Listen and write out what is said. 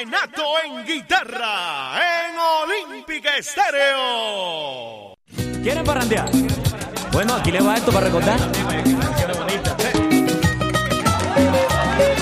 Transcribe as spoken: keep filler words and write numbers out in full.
Vallenato en guitarra en Olímpica Estéreo. ¿Quieren parrandear? Bueno, aquí les va esto para recordar.